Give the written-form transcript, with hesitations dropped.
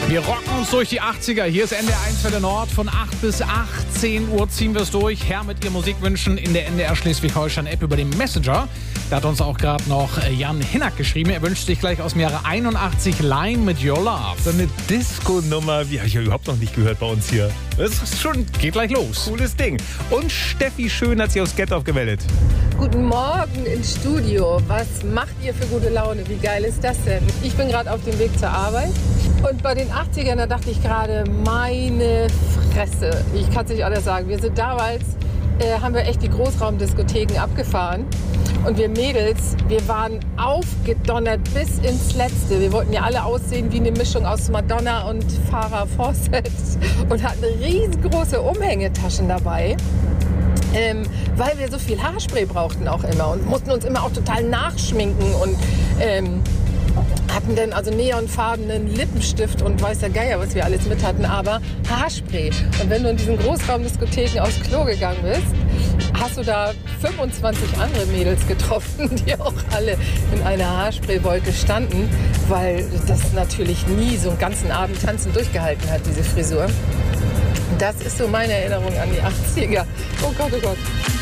Wir rocken uns durch die 80er. Hier ist NDR 1 für den Nord. Von 8 bis 18 Uhr ziehen wir es durch. Her mit Ihren Musikwünschen in der NDR Schleswig-Holstein-App über den Messenger. Da hat uns auch gerade noch Jan Hinnack geschrieben. Er wünscht sich gleich aus dem Jahre 81 Line mit Your Love. So eine Disco-Nummer, die habe ich ja überhaupt noch nicht gehört bei uns hier. Das ist schon, geht gleich los. Cooles Ding. Und Steffi Schön hat sich aus Gettorf gemeldet. Guten Morgen ins Studio. Was macht ihr für gute Laune? Wie geil ist das denn? Ich bin gerade auf dem Weg zur Arbeit. Und bei den 80ern, da dachte ich gerade, meine Fresse. Ich kann es nicht anders sagen. Wir sind damals, haben wir echt die Großraumdiskotheken abgefahren. Und wir Mädels, wir waren aufgedonnert bis ins Letzte. Wir wollten ja alle aussehen wie eine Mischung aus Madonna und Farrah Fawcett. Und hatten riesengroße Umhängetaschen dabei. Weil wir so viel Haarspray brauchten auch immer. Und mussten uns immer auch total nachschminken. Und hatten dann also neonfarbenen Lippenstift und weiß der Geier, was wir alles mit hatten, aber Haarspray. Und wenn du in diesen Großraumdiskotheken aufs Klo gegangen bist, hast du da 25 andere Mädels getroffen, die auch alle in einer Haarspraywolke standen, weil das natürlich nie so einen ganzen Abend tanzen durchgehalten hat, diese Frisur. Das ist so meine Erinnerung an die 80er. Oh Gott, oh Gott.